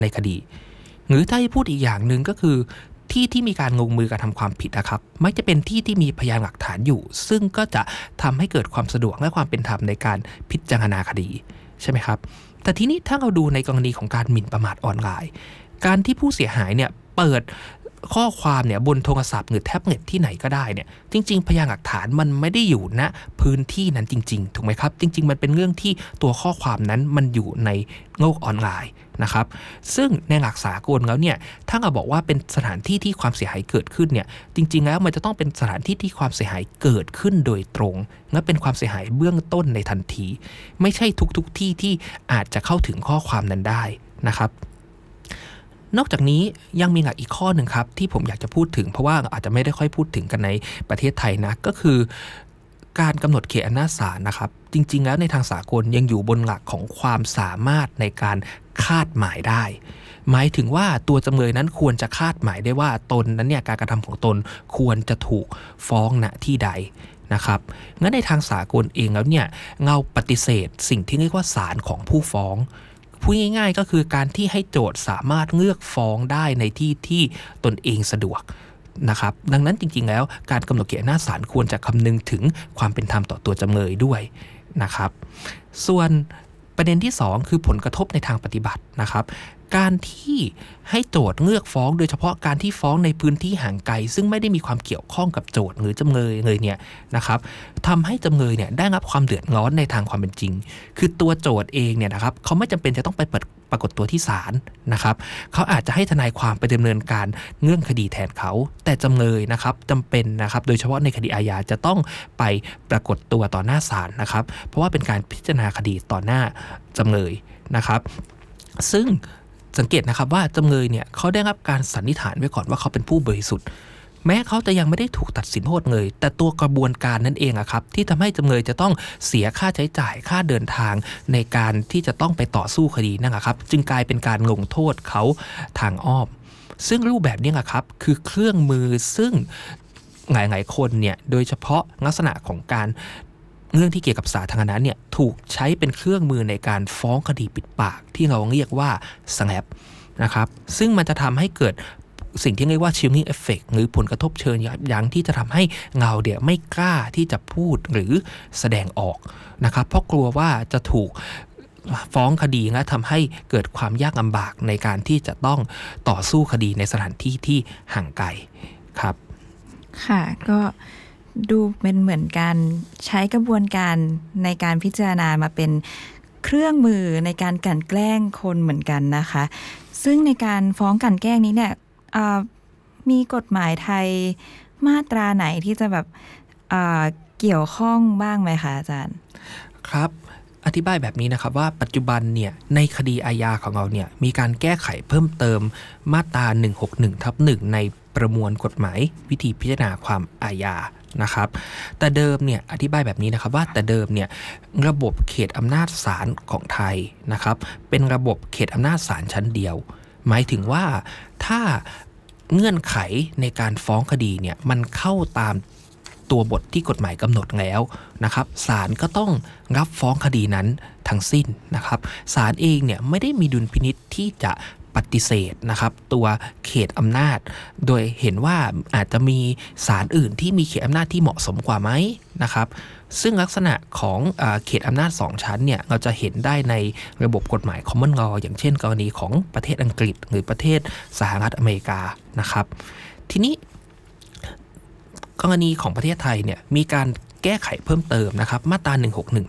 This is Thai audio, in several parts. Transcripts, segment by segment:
ในคดีหรือถ้าให้พูดอีกอย่างหนึ่งก็คือที่มีการลงมือกระทำความผิดนะครับมักจะเป็นที่มีพยานหลักฐานอยู่ซึ่งก็จะทำให้เกิดความสะดวกและความเป็นธรรมในการพิจารณาคดีใช่ไหมครับแต่ทีนี้ถ้าเราดูในกรณีของการหมิ่นประมาทออนไลน์การที่ผู้เสียหายเนี่ยเปิดข้อความเนี่ยบนโทรศัพท์หรือแท็บเล็ตที่ไหนก็ได้เนี่ยจริงๆพยานหลักฐานมันไม่ได้อยู่ณพื้นที่นั้นจริงๆถูกไหมครับจริงๆมันเป็นเรื่องที่ตัวข้อความนั้นมันอยู่ในโลกออนไลน์นะครับซึ่งในหลักสากลแล้วเนี่ยถ้าเราบอกว่าเป็นสถานที่ที่ความเสียหายเกิดขึ้นเนี่ยจริงๆแล้วมันจะต้องเป็นสถานที่ที่ความเสียหายเกิดขึ้นโดยตรงและเป็นความเสียหายเบื้องต้นในทันทีไม่ใช่ทุกที่ที่อาจจะเข้าถึงข้อความนั้นได้นะครับนอกจากนี้ยังมีหลักอีกข้อหนึ่งครับที่ผมอยากจะพูดถึงเพราะว่าอาจจะไม่ได้ค่อยพูดถึงกันในประเทศไทยนะก็คือการกำหนดเขตอำนาจศาลนะครับจริงๆแล้วในทางสากลยังอยู่บนหลักของความสามารถในการคาดหมายได้หมายถึงว่าตัวจำเลยนั้นควรจะคาดหมายได้ว่าตนนั้นเนี่ยการกระทำของตนควรจะถูกฟ้องณที่ใดนะครับงั้นในทางสากลเองแล้วเนี่ยเราปฏิเสธสิ่งที่เรียกว่าศาลของผู้ฟ้องพูดง่ายๆก็คือการที่ให้โจทก์สามารถเลือกฟ้องได้ในที่ที่ตนเองสะดวกนะครับดังนั้นจริงๆแล้วการกำหนดเขตอำนาจศาลควรจะคำนึงถึงความเป็นธรรมต่อตัวจำเลยด้วยนะครับส่วนประเด็นที่2คือผลกระทบในทางปฏิบัตินะครับการที่ให้โจทก์เลือกฟ้องโดยเฉพาะการที่ฟ้องในพื้นที่ห่างไกลซึ่งไม่ได้มีความเกี่ยวข้องกับโจทก์หรือจำเลยเลยเนี่ยนะครับทำให้จำเลยเนี่ยได้รับความเดือดร้อนในทางความเป็นจริงคือตัวโจทก์เองเนี่ยนะครับเขาไม่จำเป็นจะต้องไปปรากฏตัวที่ศาลนะครับเขาอาจจะให้ทนายความไปดำเนินการเงื่อนคดีแทนเขาแต่จำเลยนะครับจำเป็นนะครับโดยเฉพาะในคดีอาญาจะต้องไปปรากฏตัวต่อหน้าศาลนะครับเพราะว่าเป็นการพิจารณาคดีต่อหน้าจำเลยนะครับซึ่งสังเกตนะครับว่าจำเลยเนี่ยเขาได้รับการสันนิษฐานไว้ก่อนว่าเขาเป็นผู้บริสุทธิ์แม้เขาจะยังไม่ได้ถูกตัดสินโทษเลยแต่ตัวกระบวนการนั่นเองครับที่ทำให้จำเลยจะต้องเสียค่าใช้จ่ายค่าเดินทางในการที่จะต้องไปต่อสู้คดีนั่นแหละครับจึงกลายเป็นการลงโทษเขาทางอ้อมซึ่งรูปแบบนี้ครับคือเครื่องมือซึ่งหลายๆคนเนี่ยโดยเฉพาะลักษณะของการเรื่องที่เกี่ยวกับสาธารณะเนี่ยถูกใช้เป็นเครื่องมือในการฟ้องคดีปิดปากที่เราเรียกว่า SLAPP นะครับซึ่งมันจะทำให้เกิดสิ่งที่เรียกว่า chilling effect หรือผลกระทบเชิงยับยั้งที่จะทำให้เราเดี๋ยวไม่กล้าที่จะพูดหรือแสดงออกนะครับเพราะกลัวว่าจะถูกฟ้องคดีและทำให้เกิดความยากลำบากในการที่จะต้องต่อสู้คดีในสถานที่ที่ห่างไกลครับค่ะก็ดูเป็นเหมือนการใช้กระบวนการในการพิจารณามาเป็นเครื่องมือในการกลั่นแกล้งคนเหมือนกันนะคะซึ่งในการฟ้องกลั่นแกล้งนี้เนี่ยมีกฎหมายไทยมาตราไหนที่จะแบบเกี่ยวข้องบ้างไหมคะอาจารย์ครับอธิบายแบบนี้นะครับว่าปัจจุบันเนี่ยในคดีอาญาของเราเนี่ยมีการแก้ไขเพิ่มเติมมาตรา 161/1 ในประมวลกฎหมายวิธีพิจารณาความอาญานะครับแต่เดิมเนี่ยอธิบายแบบนี้นะครับว่าแต่เดิมเนี่ยระบบเขตอำนาจศาลของไทยนะครับเป็นระบบเขตอำนาจศาลชั้นเดียวหมายถึงว่าถ้าเงื่อนไขในการฟ้องคดีเนี่ยมันเข้าตามตัวบทที่กฎหมายกำหนดแล้วนะครับศาลก็ต้องรับฟ้องคดีนั้นทั้งสิ้นนะครับศาลเองเนี่ยไม่ได้มีดุลพินิจที่จะปฏิเสธนะครับตัวเขตอำนาจโดยเห็นว่าอาจจะมีศาลอื่นที่มีเขตอำนาจที่เหมาะสมกว่าไหมนะครับซึ่งลักษณะของเขตอำนาจ2ชั้นเนี่ยเราจะเห็นได้ในระบบกฎหมาย Common Law อย่างเช่นกรณีของประเทศอังกฤษหรือประเทศสหรัฐอเมริกานะครับทีนี้กรณีของประเทศไทยเนี่ยมีการแก้ไขเพิ่มเติมนะครับมาตรา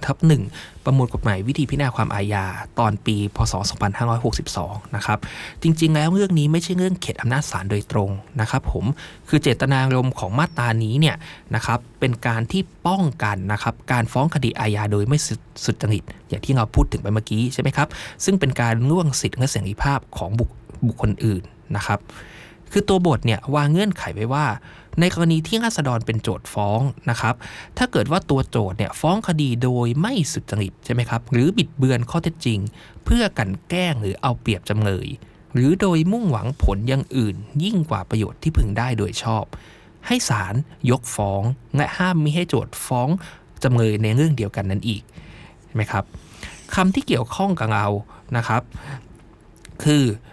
161/1 ประมวลกฎหมายวิธีพิจารณาความอาญาตอนปีพ.ศ. 2562นะครับจริงๆแล้วเรื่องนี้ไม่ใช่เรื่องเขตอำนาจศาลโดยตรงนะครับผมคือเจตนารมณ์ของมาตรานี้เนี่ยนะครับเป็นการที่ป้องกันนะครับการฟ้องคดีอาญาโดยไม่สุจริตอย่างที่เราพูดถึงไปเมื่อกี้ใช่ไหมครับซึ่งเป็นการล่วงสิทธิและเสรีภาพของบุคคลอื่นนะครับคือตัวบทเนี่ยวางเงื่อนไขไว้ว่าในกรณีที่ราษฎรเป็นโจทก์ฟ้องนะครับถ้าเกิดว่าตัวโจทก์เนี่ยฟ้องคดีโดยไม่สุจริตใช่ไหมครับหรือบิดเบือนข้อเท็จจริงเพื่อกันแกล้งหรือเอาเปรียบจำเลยหรือโดยมุ่งหวังผลอย่างอื่นยิ่งกว่าประโยชน์ที่พึงได้โดยชอบให้ศาลยกฟ้องและห้ามมิให้โจทก์ฟ้องจำเลยในเรื่องเดียวกันนั้นอีกใช่ไหมครับคำที่เกี่ยวข้องกับเรานะครับคือ